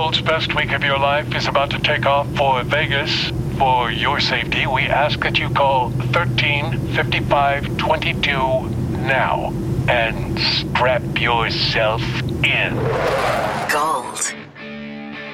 Gold's best week of your life is about to take off for Vegas. For your safety, we ask that you call 135522 now and strap yourself in. Gold.